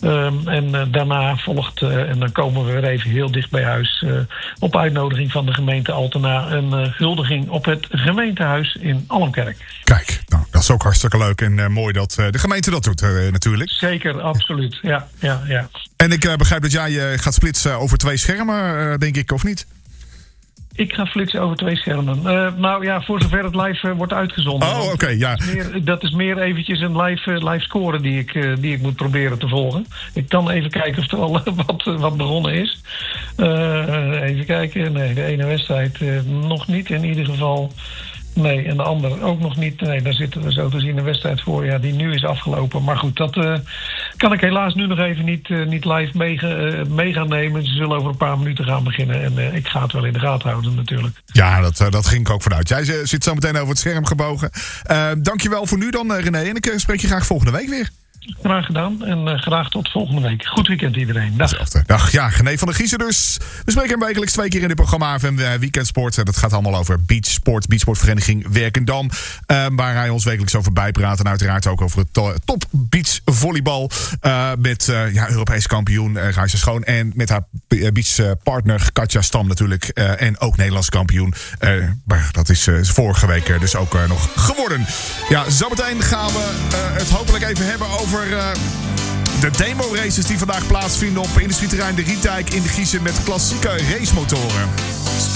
Daarna volgt, en dan komen we weer even heel dicht bij huis, op uitnodiging van de gemeente Altena, een huldiging op het gemeentehuis in Almkerk. Kijk, nou, dat is ook hartstikke leuk en mooi dat de gemeente dat doet natuurlijk. Zeker, absoluut. Ja. En ik begrijp dat jij gaat splitsen over 2 schermen, denk ik, of niet? Ik ga flitsen over 2 schermen. Nou ja, voor zover het live wordt uitgezonden. Oh, oké, ja. Dat is meer eventjes een live score die ik moet proberen te volgen. Ik kan even kijken of er al wat begonnen is. Even kijken. Nee, de ene wedstrijd nog niet in ieder geval. Nee, en de andere ook nog niet. Nee, daar zitten we zo te zien een wedstrijd voor, ja, die nu is afgelopen. Maar goed, dat kan ik helaas nu nog even niet live mee gaan nemen. Ze zullen over een paar minuten gaan beginnen. En ik ga het wel in de gaten houden natuurlijk. Ja, dat ging ik ook vanuit. Jij zit zo meteen over het scherm gebogen. Dankjewel voor nu dan, René. En ik spreek je graag volgende week weer. Graag gedaan en graag tot volgende week. Goed weekend iedereen. Dag. Ja, René van der Giezen dus. We spreken hem wekelijks 2 keer in dit programma FM Weekendsport. Dat gaat allemaal over beachsportvereniging Werkendam. Waar hij ons wekelijks over bijpraat. En uiteraard ook over het top beachvolleybal. Met Europees kampioen Raisa Schoon. En met haar beachpartner Katja Stam natuurlijk. En ook Nederlands kampioen. Maar dat is vorige week dus ook nog geworden. Ja, zometeen gaan we het hopelijk even hebben over de demo-races die vandaag plaatsvinden op industrieterrein De Rietdijk in de Giezen met klassieke racemotoren.